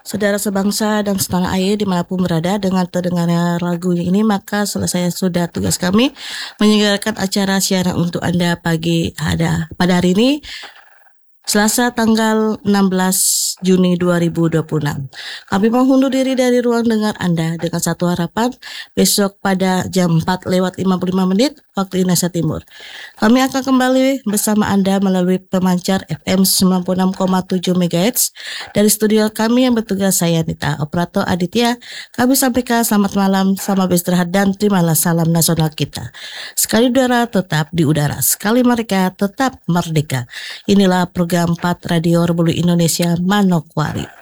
Saudara sebangsa dan setanah air dimanapun berada, dengan terdengarnya lagu ini maka selesai sudah tugas kami menyelenggarakan acara siaran untuk Anda pada hari ini, Selasa tanggal 16 Juni 2026. Kami mengundur diri dari ruang dengar Anda dengan satu harapan, besok pada jam 4:55 waktu Indonesia Timur. Kami akan kembali bersama Anda melalui pemancar FM 96,7 MHz dari studio kami yang bertugas saya Nita, operator Aditya. Kami sampaikan selamat malam, selamat beristirahat dan terimalah salam nasional kita. Sekali udara tetap di udara, sekali mereka tetap merdeka. Inilah program 4 Radio Republik Indonesia Manokwari.